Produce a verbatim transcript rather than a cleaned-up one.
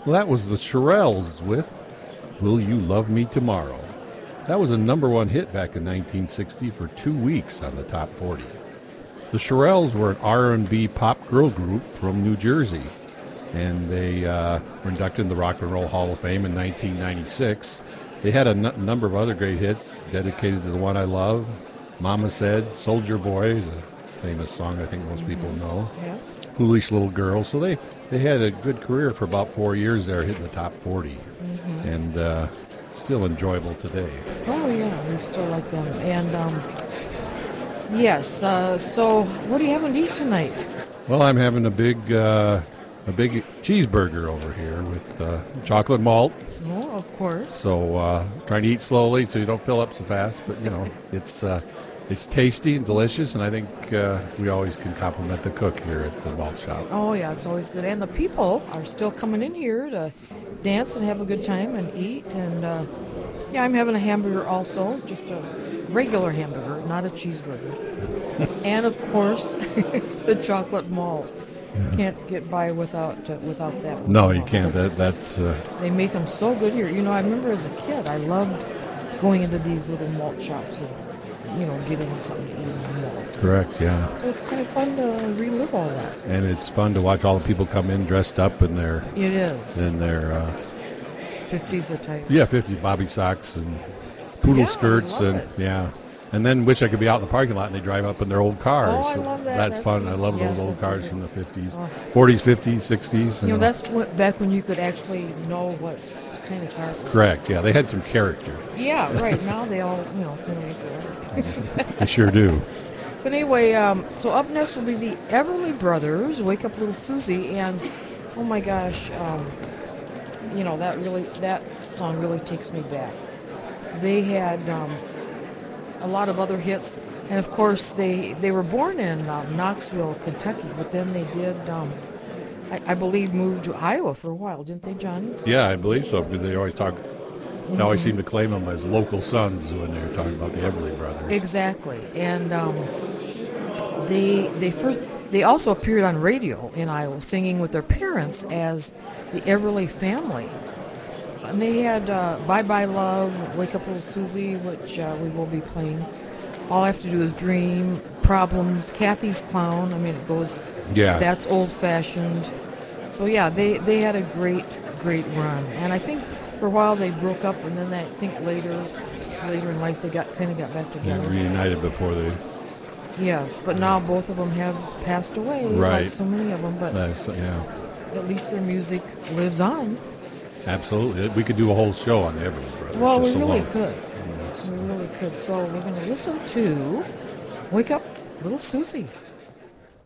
Well, that was the Shirelles with Will You Love Me Tomorrow. That was a number one hit back in nineteen sixty for two weeks on the top forty. The Shirelles were an R and B pop girl group from New Jersey, and they uh, were inducted in the Rock and Roll Hall of Fame in nineteen ninety-six. They had a n- number of other great hits dedicated to the one I love, Mama Said, Soldier Boy, the famous song I think most mm-hmm. people know, yeah. Foolish Little Girl. So they, they had a good career for about four years there, hitting the top forty, mm-hmm. and uh, still enjoyable today. Oh, yeah, we still like them. And, um, yes, uh, so what are you having to eat tonight? Well, I'm having a big uh, a big cheeseburger over here with uh, chocolate malt. Oh, of course. So uh, trying to eat slowly so you don't fill up so fast. But, you know, it's uh, it's tasty and delicious, and I think uh, we always can compliment the cook here at the malt shop. Oh, yeah, it's always good. And the people are still coming in here to dance and have a good time and eat. And, uh, yeah, I'm having a hamburger also, just a regular hamburger, not a cheeseburger. And, of course, the chocolate malt. Yeah. Can't get by without uh, without that. No, you can't. That, that's. Uh... They make them so good here. You know, I remember as a kid, I loved going into these little malt shops and, you know, getting something to eat in the malt. Correct, yeah. So it's kind of fun to relive all that. And it's fun to watch all the people come in dressed up in their. It is. In their. Uh, fifties attire. Yeah, fifties bobby socks and poodle yeah, skirts and it. yeah. And then wish I could be out in the parking lot and they drive up in their old cars. Oh, I so love that. That's, that's fun. I love yes, those old cars great. from the fifties, oh. forties, fifties, sixties. You know, know, that's what, back when you could actually know what kind of car it was. Correct, yeah. They had some character. Yeah, right. Now they all, you know, kind of make it. They sure do. But anyway, um, so up next will be the Everly Brothers, Wake Up Little Susie, and oh my gosh, um, you know, that really, that song really takes me back. They had um, a lot of other hits, and of course they, they were born in uh, Knoxville, Kentucky, but then they did, um, I, I believe, move to Iowa for a while, didn't they, Johnny? Yeah, I believe so, because they always talk, they always seem to claim them as local sons when they're talking about the Everly Brothers. Exactly, and um, they they first they also appeared on radio in Iowa, singing with their parents as the Everly Family. And they had uh, Bye Bye Love, Wake Up Little Susie, which uh, we will be playing. All I Have to Do Is Dream, Problems, Kathy's Clown. I mean, it goes, yeah. That's Old Fashioned. So, yeah, they, they had a great, great run. And I think for a while they broke up, and then I think later later in life they got kind of got back together. Yeah, reunited before they... Yes, but now both of them have passed away, right. like so many of them. But Nice, yeah. at least their music lives on. Absolutely. We could do a whole show on the Everly Brothers. Well, we so really long. could. We really could. So we're going to listen to Wake Up Little Susie.